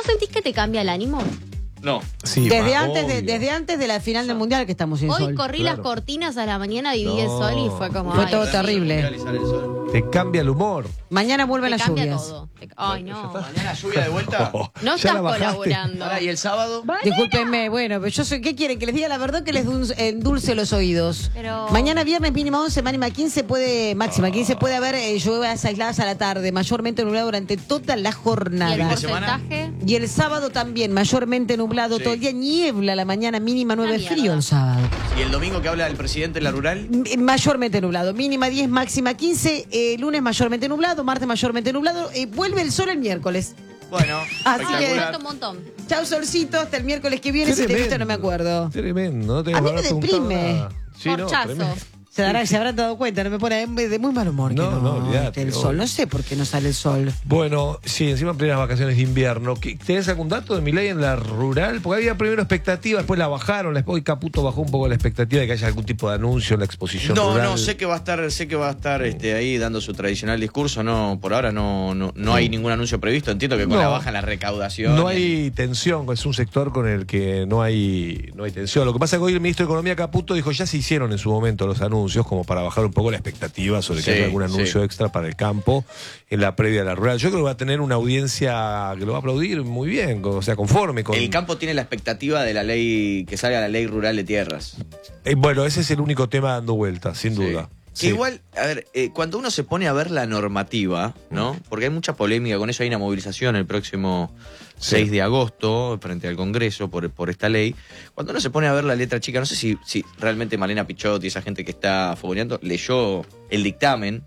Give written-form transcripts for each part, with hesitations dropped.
sentís que te cambia el ánimo? No. Sí, Desde obvio. antes de la final del Mundial que estamos sin Hoy sol. corrí las cortinas a la mañana y vi el sol y fue como... Fue ay, todo sí, terrible. Te cambia el humor. Mañana vuelven te las cambia lluvias. todo. Ay, no. Mañana lluvia de vuelta. No ¿Ya estás la bajaste? colaborando. Ahora, ¿y el sábado? Discúlpenme, bueno, pero yo soy, ¿qué quieren? Que les diga la verdad, que les endulce los oídos. Pero- Mañana viernes mínima 11, máxima 15 puede haber lluvias aisladas a la tarde, mayormente nublado durante toda la ¿Y el jornada. porcentaje? Y el sábado también, mayormente nublado Sí. todo el día, niebla la mañana, mínima 9, mierda. frío el sábado. ¿Y el domingo que habla el presidente en la rural? Mayormente nublado, mínima 10, máxima 15, lunes mayormente nublado, martes mayormente nublado, vuelve el sol el miércoles. Bueno, Así Ay, que- me espectacular. falta un montón. Chau solcito, hasta el miércoles que viene, si te gusta no me acuerdo. Tremendo. No te A mí haber me preguntado deprime. nada. Sí, no, Corchazo. tremendo. Se habrán dado cuenta, no me pone de muy mal humor. No, que no, olvídate, el obvio. sol, no sé por qué no sale el sol. Bueno, sí, encima plenas vacaciones de invierno. ¿Tenés algún dato de Milei en la rural? Porque había primero expectativa, después la bajaron. Hoy Caputo bajó un poco la expectativa de que haya algún tipo de anuncio en la exposición No, rural. no, sé que va a estar ahí dando su tradicional discurso. No, por ahora no hay ningún anuncio previsto. Entiendo que con No. la baja en la recaudación. No hay tensión, es un sector con el que no hay tensión. Lo que pasa es que hoy el ministro de Economía Caputo dijo, ya se hicieron en su momento los anuncios como para bajar un poco la expectativa sobre que Sí, haya algún anuncio sí. extra para el campo en la previa de la rural. Yo creo que va a tener una audiencia que lo va a aplaudir muy bien, o sea, conforme con... El campo tiene la expectativa de la ley, que salga la ley rural de tierras. Bueno, ese es el único tema dando vueltas, sin duda. Que Sí. igual, a ver, cuando uno se pone a ver la normativa, ¿no? Porque hay mucha polémica con eso, hay una movilización el próximo 6 de agosto frente al Congreso por esta ley. Cuando uno se pone a ver la letra chica, no sé si realmente Malena Pichot y esa gente que está fogoneando leyó el dictamen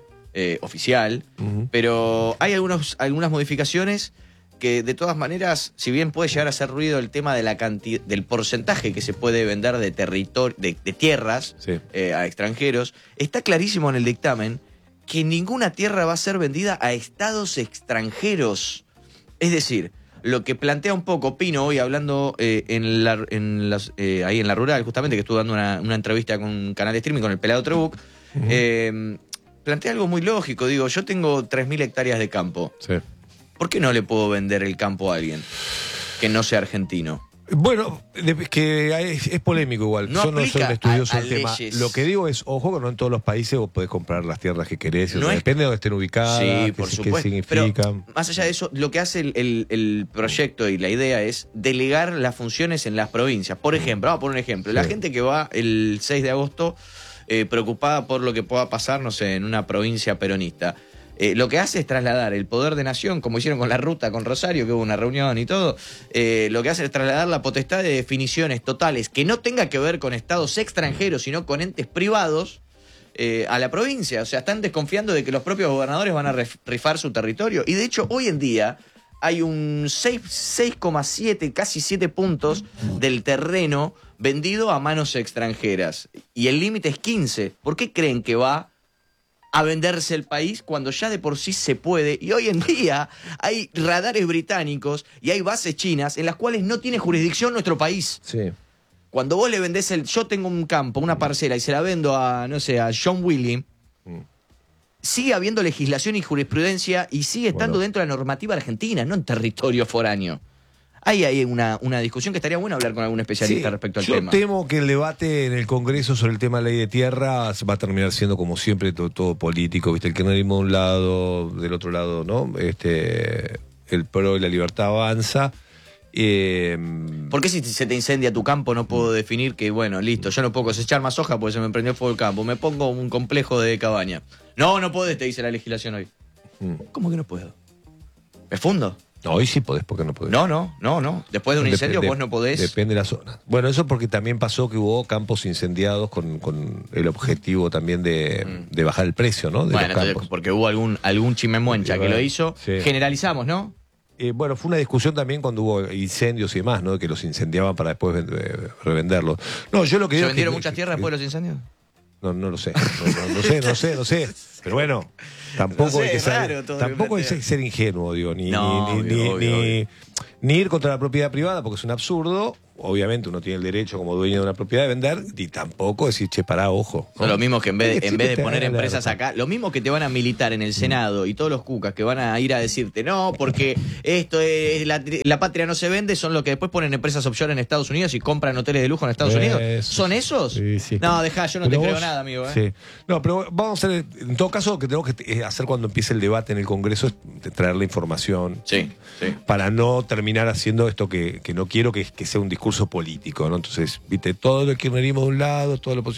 oficial, Ujú. pero hay algunas modificaciones que de todas maneras, si bien puede llegar a hacer ruido el tema de la cantidad, del porcentaje que se puede vender de territorio, de tierras Sí. a extranjeros, está clarísimo en el dictamen que ninguna tierra va a ser vendida a estados extranjeros. Es decir, lo que plantea un poco Pino hoy hablando ahí en la rural, justamente que estuvo dando una entrevista con un canal de streaming con el Pelado Trebuch, plantea algo muy lógico. Digo, yo tengo 3.000 hectáreas de campo. Sí. ¿Por qué no le puedo vender el campo a alguien que no sea argentino? Bueno, es polémico igual. No Yo no soy aplica un estudioso a del tema. leyes. Lo que digo es, ojo, que no en todos los países vos podés comprar las tierras que querés. O No sea, es- depende de dónde estén ubicadas, Sí, qué, por qué supuesto. significan. Pero más allá de eso, lo que hace el proyecto y la idea es delegar las funciones en las provincias. Por ejemplo, vamos a poner un ejemplo. La Sí. gente que va el 6 de agosto preocupada por lo que pueda pasar, no sé, en una provincia peronista. Lo que hace es trasladar el poder de nación, como hicieron con la ruta, con Rosario, que hubo una reunión y todo. Lo que hace es trasladar la potestad de definiciones totales que no tenga que ver con estados extranjeros, sino con entes privados, a la provincia. O sea, están desconfiando de que los propios gobernadores van a rifar su territorio. Y de hecho, hoy en día hay un 6,7, casi 7 puntos del terreno vendido a manos extranjeras. Y el límite es 15. ¿Por qué creen que va a venderse el país cuando ya de por sí se puede? Y hoy en día hay radares británicos y hay bases chinas en las cuales no tiene jurisdicción nuestro país. Sí. Cuando vos le vendés yo tengo un campo, una parcela, y se la vendo a, no sé, a John William, sigue habiendo legislación y jurisprudencia y sigue estando Bueno. dentro de la normativa argentina, no en territorio foráneo. Hay una discusión que estaría bueno hablar con algún especialista Sí, respecto al yo tema. temo que el debate en el Congreso sobre el tema de ley de tierras va a terminar siendo como siempre todo político, ¿viste? El kirchnerismo de un lado, del otro lado, ¿no? El PRO y la libertad avanza. ¿Por qué si se te incendia tu campo no puedo definir que, bueno, listo, yo no puedo cosechar más soja porque se me prendió fuego el campo? Me pongo un complejo de cabaña. No podés, te dice la legislación hoy. ¿Cómo que no puedo? ¿Me fundo? No, hoy sí podés, porque no podés. No. Después de un incendio vos no podés. Depende de la zona. Bueno, eso porque también pasó que hubo campos incendiados con el objetivo también de bajar el precio, ¿no? De Bueno, los entonces, campos. porque hubo algún chimemuencha que lo hizo. Sí. Generalizamos, ¿no? Bueno, fue una discusión también cuando hubo incendios y demás, ¿no? Que los incendiaban para después revenderlos. No, yo lo que ¿Se digo vendieron es que- muchas tierras después de los incendios? No lo sé. No sé. Pero bueno, tampoco No sé, hay que es raro todo lo que tampoco hay que plantea. ser ingenuo, digo, No, obvio. ni ir contra la propiedad privada, porque es un absurdo, obviamente uno tiene el derecho como dueño de una propiedad de vender, y tampoco decir, che, pará, ojo. Son lo mismo que en vez Siempre de te poner van a empresas dar. acá, lo mismo que te van a militar en el Senado y todos los cucas que van a ir a decirte, no, porque esto es la patria no se vende, son los que después ponen empresas offshore en Estados Unidos y compran hoteles de lujo en Estados Unidos. ¿Son esos? Sí, sí. No, dejá, yo no Pero te creo vos- nada, amigo. Sí. No, pero vamos a hacer, en todo caso, lo que tenemos que hacer cuando empiece el debate en el Congreso es traer la información. Sí, sí. Para no terminar haciendo esto que no quiero que sea un discurso político, ¿no? Entonces, viste, todo lo kirchnerismo de un lado, todo lo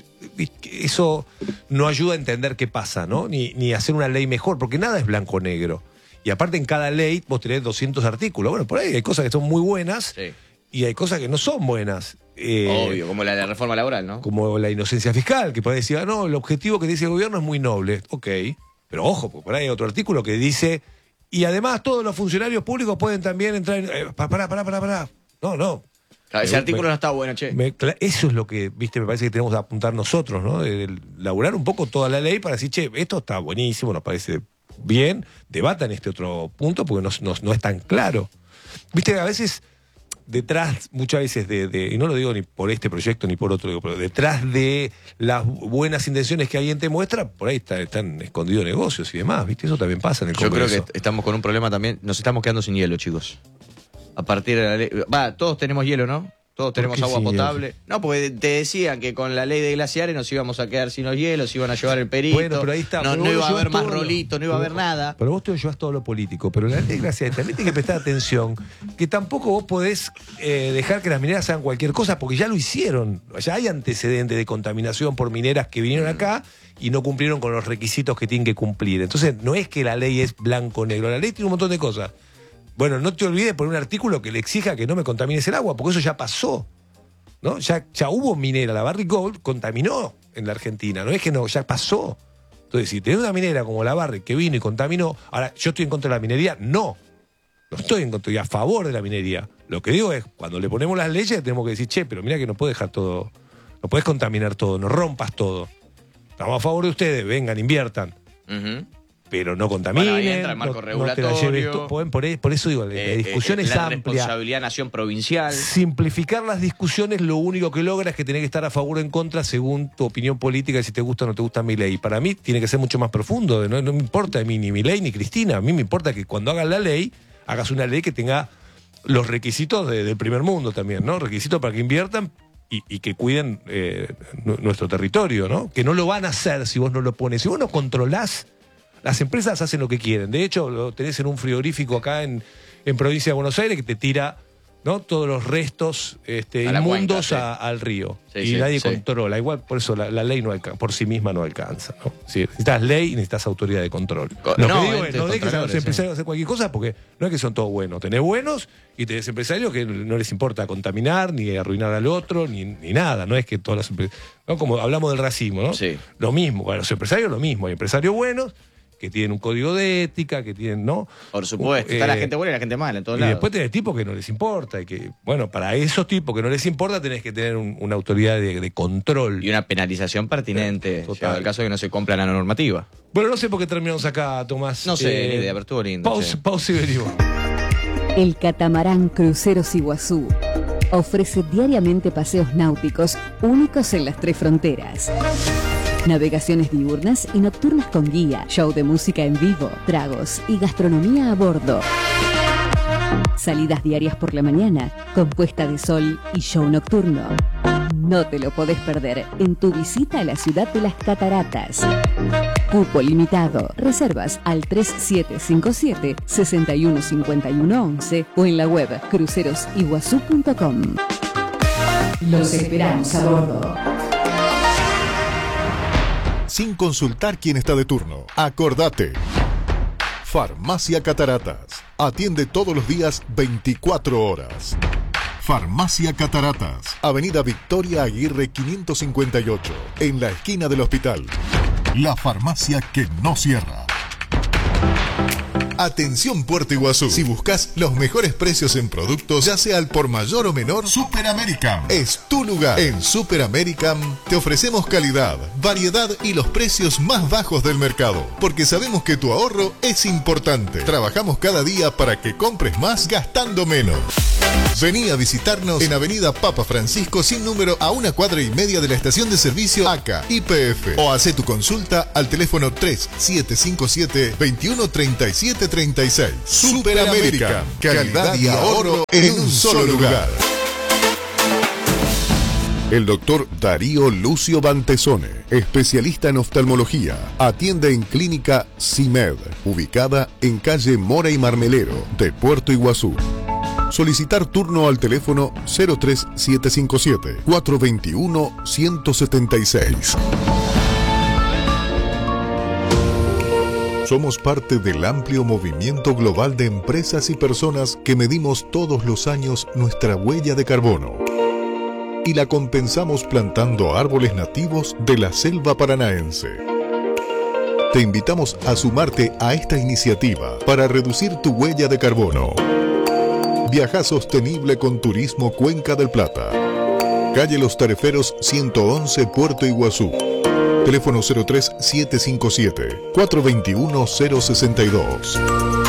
eso no ayuda a entender qué pasa, ¿no? Ni hacer una ley mejor, porque nada es blanco-negro. Y aparte en cada ley vos tenés 200 artículos. Bueno, por ahí hay cosas que son muy buenas Sí. y hay cosas que no son buenas. Obvio, como la de la reforma laboral, ¿no? Como la inocencia fiscal, que puede decir, no, el objetivo que dice el gobierno es muy noble. Ok, pero ojo, porque por ahí hay otro artículo que dice, y además todos los funcionarios públicos pueden también entrar en... Pará. No. Ese artículo no está bueno, che. Eso es lo que, viste, me parece que tenemos que apuntar nosotros, ¿no? De laburar un poco toda la ley para decir, che, esto está buenísimo, nos parece bien, debatan este otro punto porque no es tan claro. Viste, a veces detrás, muchas veces, y no lo digo ni por este proyecto ni por otro, digo, pero detrás de las buenas intenciones que alguien te muestra, por ahí están escondidos negocios y demás, ¿viste? Eso también pasa en el Yo Congreso. creo que estamos con un problema también. Nos estamos quedando sin hielo, chicos. A partir de la ley. Todos tenemos hielo, ¿no? Todos tenemos qué agua sin potable. No, porque te decían que con la ley de glaciares nos íbamos a quedar sin los hielos, iban a llevar el perito. Bueno, pero ahí está. No, pero no vos iba a llevas haber más todo lo- rolito, no iba a haber nada. Pero vos te lo llevas todo lo político. Pero la ley de glaciares también tiene que prestar atención que tampoco vos podés dejar que las mineras hagan cualquier cosa porque ya lo hicieron. Ya hay antecedentes de contaminación por mineras que vinieron acá y no cumplieron con los requisitos que tienen que cumplir. Entonces, no es que la ley es blanco-negro. La ley tiene un montón de cosas. Bueno, no te olvides poner un artículo que le exija que no me contamines el agua, porque eso ya pasó. ¿No? Ya hubo minera, la Barrick Gold contaminó en la Argentina, no es que no, ya pasó. Entonces, si tenés una minera como la Barrick que vino y contaminó, ahora, ¿yo estoy en contra de la minería? No estoy en contra, estoy a favor de la minería. Lo que digo es, cuando le ponemos las leyes, tenemos que decir, che, pero mira que no puedes dejar todo, no puedes contaminar todo, no rompas todo. Estamos a favor de ustedes, vengan, inviertan. Ujú. Pero no contaminen, Bueno, ahí entra el marco no te la lleves regulatorio. por eso digo, la discusión es la amplia. responsabilidad nación provincial. Simplificar las discusiones lo único que logra es que tenés que estar a favor o en contra según tu opinión política y si te gusta o no te gusta mi ley. Para mí tiene que ser mucho más profundo. No me importa a mí ni mi ley ni Cristina. A mí me importa que cuando hagas la ley, hagas una ley que tenga los requisitos del primer mundo también, ¿no? Requisitos para que inviertan y que cuiden nuestro territorio, ¿no? Que no lo van a hacer si vos no lo pones. Si vos no controlás, las empresas hacen lo que quieren. De hecho, lo tenés en un frigorífico acá en Provincia de Buenos Aires que te tira, ¿no? Todos los restos A la inmundos cuenca, sí. al río. Sí, y sí, nadie sí. controla. Igual, por eso la ley no alcanza, por sí misma no alcanza, ¿no? Sí, necesitas ley y necesitas autoridad de control. Lo que digo es, no dejes a los contralores, empresarios hacer cualquier cosa porque no es que son todos buenos. Tenés buenos y tenés empresarios que no les importa contaminar, ni arruinar al otro, ni nada. No es que todas las empresas... ¿no? Como hablamos del racismo, ¿no? Sí. Lo mismo. Bueno, los empresarios lo mismo. Hay empresarios buenos que tienen un código de ética, que tienen, ¿no? Por supuesto. Está la gente buena y la gente mala en todos Y lados. después tenés tipos que no les importa. Y que, bueno, para esos tipos que no les importa tenés que tener una autoridad de control. Y una penalización pertinente. Total. Llegado el caso de que no se cumpla la normativa. Bueno, no sé por qué terminamos acá, Tomás. No sé, ni idea, pero estuvo lindo. che. Pausa y venimos. El catamarán Cruceros Iguazú ofrece diariamente paseos náuticos únicos en las 3 fronteras. Navegaciones diurnas y nocturnas con guía, show de música en vivo, tragos y gastronomía a bordo. Salidas diarias por la mañana, con puesta de sol y show nocturno. No te lo podés perder en tu visita a la ciudad de las Cataratas. Cupo limitado. Reservas al 3757-615111 o en la web crucerosiguazú.com. Los esperamos a bordo. Sin consultar quién está de turno. Acordate. Farmacia Cataratas. Atiende todos los días 24 horas. Farmacia Cataratas. Avenida Victoria Aguirre 558. En la esquina del hospital. La farmacia que no cierra. Atención Puerto Iguazú. Si buscas los mejores precios en productos, ya sea al por mayor o menor, Super American es tu lugar. En Super American te ofrecemos calidad, variedad y los precios más bajos del mercado, porque sabemos que tu ahorro es importante. Trabajamos cada día para que compres más gastando menos. Vení a visitarnos en Avenida Papa Francisco sin número a 1,5 cuadras de la estación de servicio ACA YPF, o hacé tu consulta al teléfono 3757-213736. Super América, calidad y ahorro en un solo lugar. El doctor Darío Lucio Bantesone, especialista en oftalmología, atiende en Clínica CIMED, ubicada en calle Mora y Marmelero de Puerto Iguazú. Solicitar turno al teléfono 03757-421-176. Somos parte del amplio movimiento global de empresas y personas que medimos todos los años nuestra huella de carbono y la compensamos plantando árboles nativos de la selva paranaense. Te invitamos a sumarte a esta iniciativa para reducir tu huella de carbono. Viaja sostenible con Turismo Cuenca del Plata. Calle Los Tareferos 111, Puerto Iguazú. Teléfono 03757-421-062.